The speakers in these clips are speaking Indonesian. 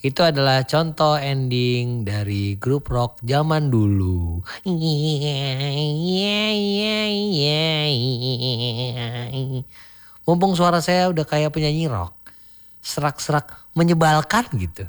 Itu adalah contoh ending dari grup rock zaman dulu. Mumpung suara saya udah kayak penyanyi rock. Serak-serak menyebalkan gitu.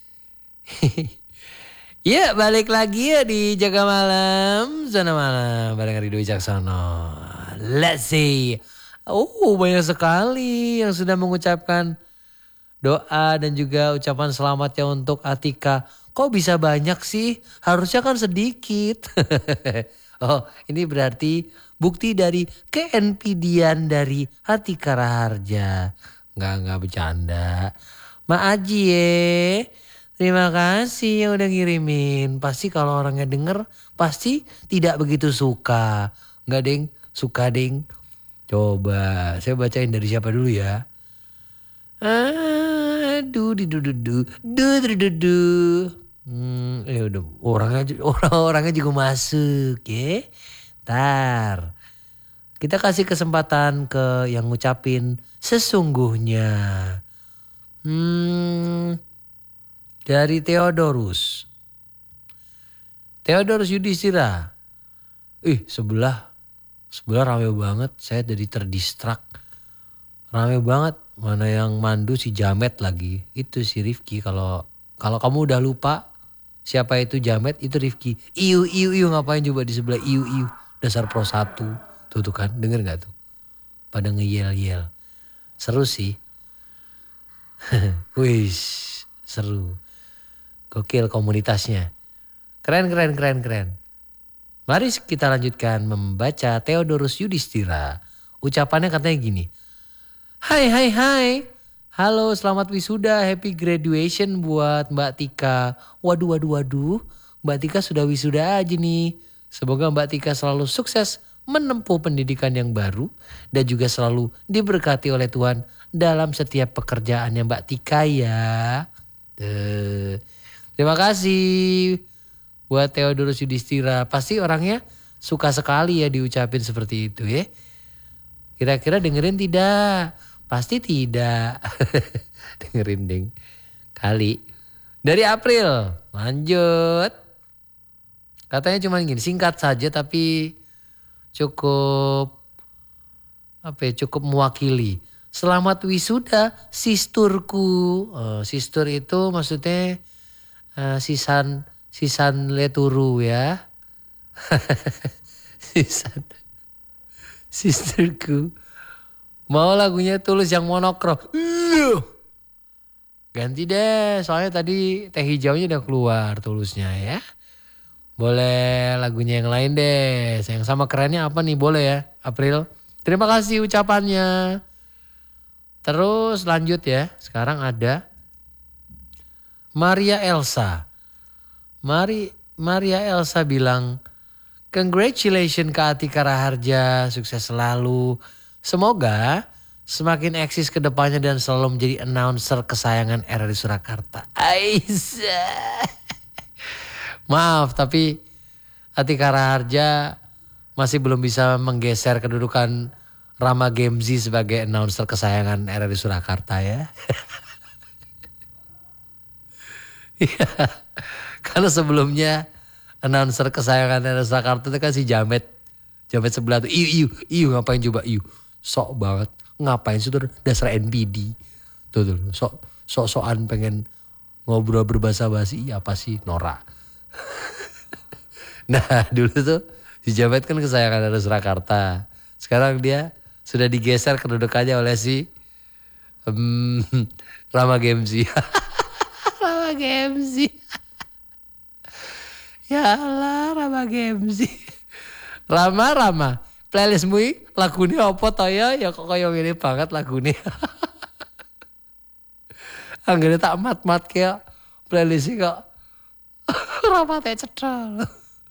Ya balik lagi ya di Jaga Malam, Zona Malam bareng Ridho Wicaksono. Let's see. Banyak sekali yang sudah mengucapkan doa dan juga ucapan selamatnya untuk Atika. Kok bisa banyak sih? Harusnya kan sedikit. Ini berarti bukti dari ke-NPD-an dari Atika Raharja. Enggak bercanda. Ma Aji terima kasih yang udah ngirimin. Pasti kalau orangnya denger pasti tidak begitu suka. Enggak deng, suka deng. Coba saya bacain dari siapa dulu ya. Udah orangnya juga masuk ya. Ntar kita kasih kesempatan ke yang ngucapin sesungguhnya. Dari Theodorus Yudhistira. Sebelah rame banget. Saya jadi terdistrak. Rame banget. Mana yang mandu si Jamet lagi. Itu si Rifki. Kalau kamu udah lupa siapa itu Jamet, itu Rifki. Iu ngapain coba di sebelah iu. Dasar pro 1. Tuh kan, denger gak tuh? Pada ngeyel-yel. Seru sih. Wih, seru. Gokil komunitasnya. Keren. Mari kita lanjutkan membaca Theodorus Yudhistira. Ucapannya katanya gini. Hai. Halo, selamat wisuda, happy graduation buat Mbak Tika. Waduh. Mbak Tika sudah wisuda aja nih. Semoga Mbak Tika selalu sukses menempuh pendidikan yang baru. Dan juga selalu diberkati oleh Tuhan dalam setiap pekerjaannya Mbak Tika ya. Terima kasih buat Theodorus Yudhistira. Pasti orangnya suka sekali ya diucapin seperti itu ya. Kira-kira dengerin tidak? Pasti tidak. Dengerin deng. Kali. Dari April. Lanjut. Katanya cuma gini. Singkat saja tapi cukup mewakili. Selamat wisuda sisturku. Sistur itu maksudnya sisan leturu ya. Sisterku. Mau lagunya Tulus yang monokrom. Ganti deh, soalnya tadi teh hijaunya udah keluar Tulusnya ya. Boleh lagunya yang lain deh. Yang sama kerennya apa nih, boleh ya April. Terima kasih ucapannya. Terus lanjut ya. Sekarang ada Maria Elsa. Maria Elsa bilang, congratulations ke Atika Raharja, sukses selalu. Semoga semakin eksis ke depannya dan selalu menjadi announcer kesayangan RRI Surakarta. Aisyah. Maaf tapi Atika Raharja masih belum bisa menggeser kedudukan Rama Gemzi sebagai announcer kesayangan RRI Surakarta ya. Karena sebelumnya announcer kesayangan RRI Surakarta itu kan si Jamet sebelah tuh. Iu ngapain coba iu. Sok banget. Ngapain sih tuh dasar NPD. Tuh sok-sokan pengen ngobrol berbahasa basi. Apa sih Nora. Nah dulu tuh si Jamet kan kesayangan RRI Surakarta. Sekarang dia sudah digeser kedudukannya oleh si Rama Gemzi. Rama Gemzi. Ya Allah Rama Gemzi. Rama. Playlistmu lagunya apa toh ya kok kaya ngene banget lagunya. Anggere tak mat kayak playlistnya kok rapate cedol.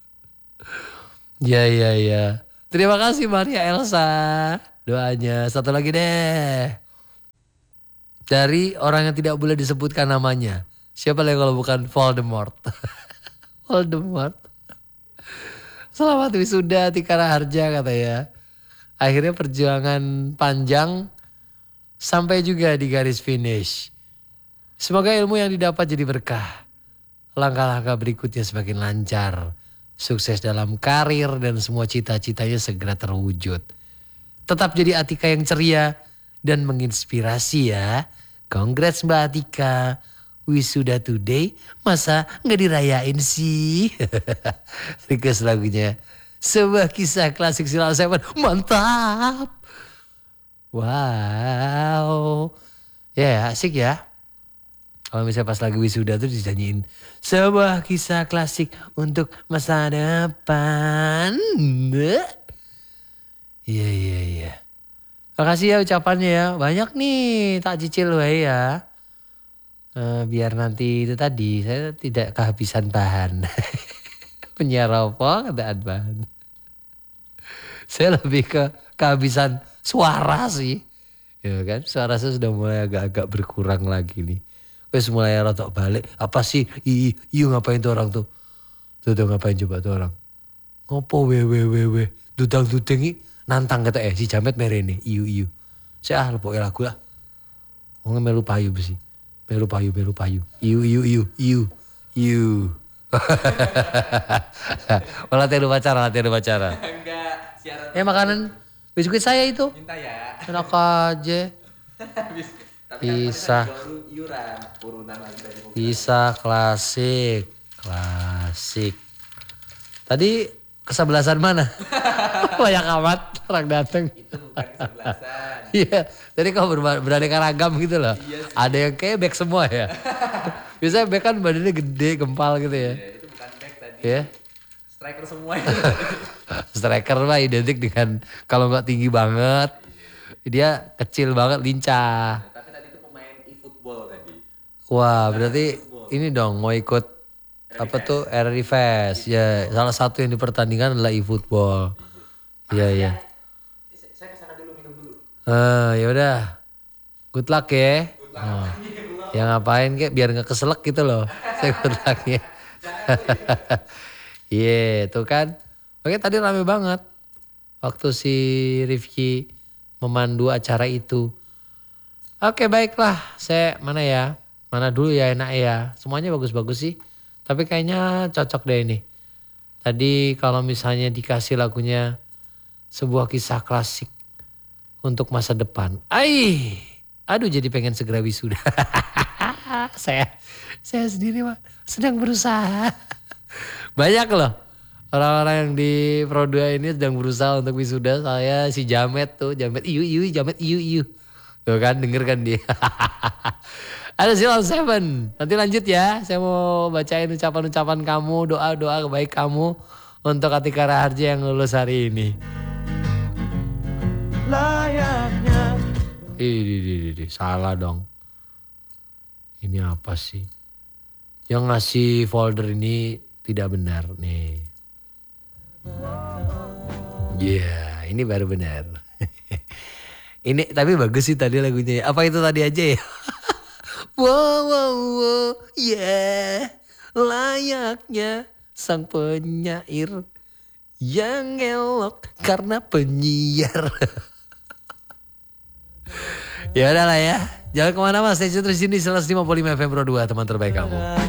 Ya. Terima kasih Maria Elsa. Doanya. Satu lagi deh. Dari orang yang tidak boleh disebutkan namanya. Siapa lagi kalau bukan Voldemort. Voldemort. Selamat wisuda Atika Raharja katanya. Akhirnya perjuangan panjang sampai juga di garis finish. Semoga ilmu yang didapat jadi berkah. Langkah-langkah berikutnya semakin lancar. Sukses dalam karir dan semua cita-citanya segera terwujud. Tetap jadi Atika yang ceria dan menginspirasi ya. Congrats Mbak Atika. Wisuda today masa nggak dirayain sih? Request lagunya. Sebuah kisah klasik Sheila on 7. Mantap. Wow. Ya asik ya. Kalau misalnya pas lagi wisuda tuh dinyanyiin. Sebuah kisah klasik untuk masa depan. Iya. Makasih ya ucapannya ya. Banyak nih tak cicil wae ya. Biar nanti itu tadi saya tidak kehabisan bahan. Penyiar apa keadaan bahan. Saya lebih ke kehabisan suara sih. Ya kan suara saya sudah mulai agak-agak berkurang lagi nih. Wes mulai rotok balik. Apa sih? Iyo ngapain tuh orang tuh? Tuh ngapain coba tuh orang? Ngopo we. Dudang-dudeng nantang kata si Jamet merene. Iyo. Saya lepoke lagu lah. Wong melu payu besi. Melu payu. Iyo. Latihan upacara. Enggak, siaran. Makanan biskuit saya itu. Minta ya. Enak aja. Pisah. Pisah klasik. Tadi kesebelasan mana? Banyak amat orang datang. Itu bukan kesebelasan. Iya, tadi kau beraneka ragam gitu loh. Iya sih. Ada yang kayak bag semua ya. Biasanya bag kan badannya gede, gempal gitu ya. Iya, itu bukan back tadi. Ya. Striker semua itu. Striker mah identik dengan kalau nggak tinggi banget, dia kecil banget, lincah. Tapi tadi itu pemain e-football tadi. Wah, berarti ini dong mau ikut apa tuh RRI Fest. Ya, salah satu yang dipertandingkan adalah e-football. Iya. Saya kesana dulu minum dulu. Ya udah. Good luck ya. Oh. Ya ngapain kek biar nggak keselak gitu loh. Saya good luck ya. Iya, tuh kan. Oke, tadi rame banget. Waktu si Rifki memandu acara itu. Oke, baiklah. Saya mana dulu ya enak ya. Semuanya bagus-bagus sih. Tapi kayaknya cocok deh ini. Tadi kalau misalnya dikasih lagunya sebuah kisah klasik untuk masa depan. Aduh jadi pengen segera wisuda. saya sendiri mah sedang berusaha. Banyak loh orang-orang yang di Pro 2 ini sedang berusaha untuk wisuda. Saya si Jamet iyu. Tuh kan denger kan dia. Ada Sheila on 7. Nanti lanjut ya. Saya mau bacain ucapan-ucapan kamu, doa-doa baik kamu untuk Atika Raharja yang lulus hari ini. Layaknya. Salah dong. Ini apa sih? Yang ngasih folder ini tidak benar nih. Iya, ini baru benar. Ini tapi bagus sih tadi lagunya. Apa itu tadi aja ya? Wow, yeah. Layaknya sang penyair yang elok karena penyiar. Ya udahlah ya. Jangan kemana-mana, stay tune terus di sini 105.5 FM Pro 2, teman terbaik kamu.